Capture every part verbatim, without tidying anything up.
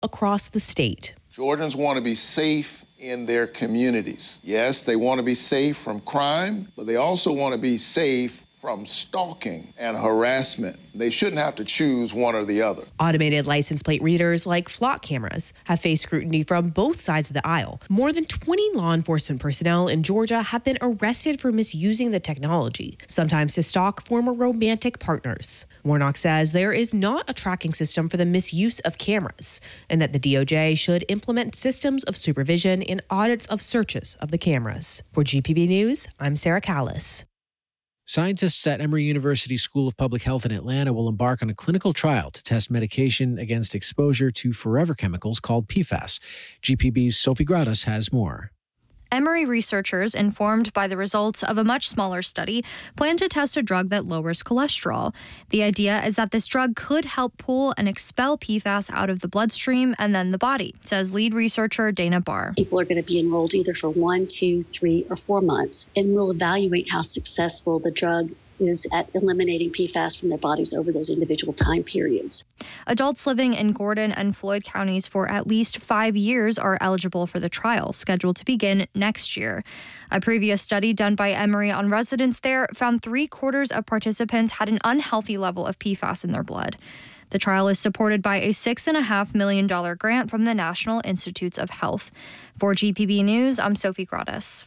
across the state. Georgians want to be safe in their communities. Yes, they want to be safe from crime, but they also want to be safe from stalking and harassment. They shouldn't have to choose one or the other. Automated license plate readers like flock cameras have faced scrutiny from both sides of the aisle. More than twenty law enforcement personnel in Georgia have been arrested for misusing the technology, sometimes to stalk former romantic partners. Warnock says there is not a tracking system for the misuse of cameras, and that the D O J should implement systems of supervision and audits of searches of the cameras. For G P B News, I'm Sarah Callis. Scientists at Emory University School of Public Health in Atlanta will embark on a clinical trial to test medication against exposure to forever chemicals called P FAS. G P B's Sophie Gradas has more. Emory researchers, informed by the results of a much smaller study, plan to test a drug that lowers cholesterol. The idea is that this drug could help pull and expel P FAS out of the bloodstream and then the body, says lead researcher Dana Barr. People are going to be enrolled either for one, two, three, or four months, and we'll evaluate how successful the drug is at eliminating P FAS from their bodies over those individual time periods. Adults living in Gordon and Floyd counties for at least five years are eligible for the trial, scheduled to begin next year. A previous study done by Emory on residents there found three quarters of participants had an unhealthy level of P FAS in their blood. The trial is supported by a six point five million dollars grant from the National Institutes of Health. For G P B News, I'm Sophie Gradas.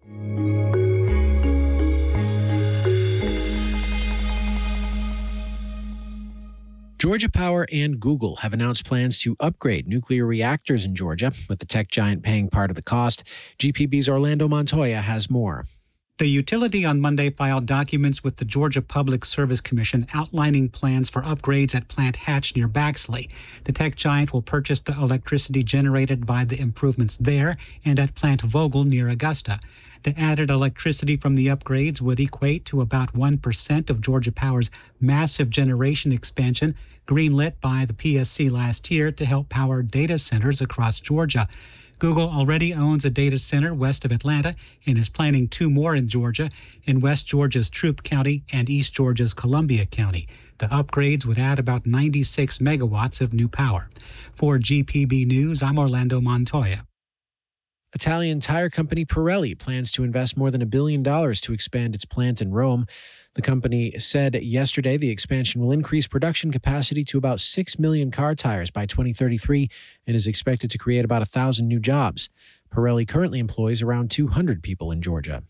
Georgia Power and Google have announced plans to upgrade nuclear reactors in Georgia, with the tech giant paying part of the cost. G P B's Orlando Montoya has more. The utility on Monday filed documents with the Georgia Public Service Commission outlining plans for upgrades at Plant Hatch near Baxley. The tech giant will purchase the electricity generated by the improvements there and at Plant Vogel near Augusta. The added electricity from the upgrades would equate to about one percent of Georgia Power's massive generation expansion, greenlit by the P S C last year to help power data centers across Georgia. Google already owns a data center west of Atlanta and is planning two more in Georgia, in West Georgia's Troup County and East Georgia's Columbia County. The upgrades would add about ninety-six megawatts of new power. For G P B News, I'm Orlando Montoya. Italian tire company Pirelli plans to invest more than a billion dollars to expand its plant in Rome. The company said yesterday the expansion will increase production capacity to about six million car tires by twenty thirty-three and is expected to create about one thousand new jobs. Pirelli currently employs around two hundred people in Georgia.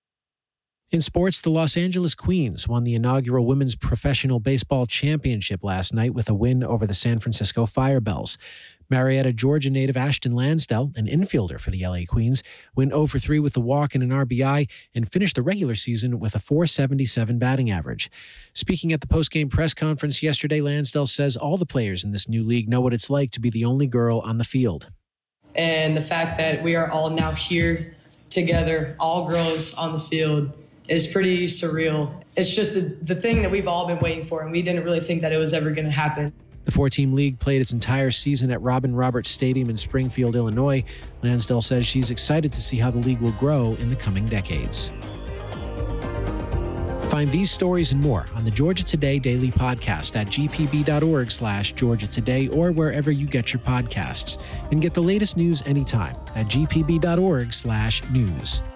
In sports, the Los Angeles Queens won the inaugural Women's Professional Baseball Championship last night with a win over the San Francisco Firebells. Marietta, Georgia native Ashton Lansdell, an infielder for the L A Queens, went oh for three with a walk and an R B I and finished the regular season with a four seventy-seven batting average. Speaking at the post-game press conference yesterday, Lansdell says all the players in this new league know what it's like to be the only girl on the field. And the fact that we are all now here together, all girls on the field, is pretty surreal. It's just the, the thing that we've all been waiting for, and we didn't really think that it was ever going to happen. The four-team league played its entire season at Robin Roberts Stadium in Springfield, Illinois. Lansdell says she's excited to see how the league will grow in the coming decades. Find these stories and more on the Georgia Today Daily Podcast at gpb.org slash Georgia Today or wherever you get your podcasts. And get the latest news anytime at gpb.org slash news.